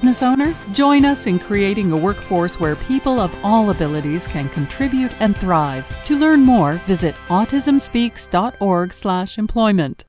business owner? Join us in creating a workforce where people of all abilities can contribute and thrive. To learn more, visit autismspeaks.org/employment.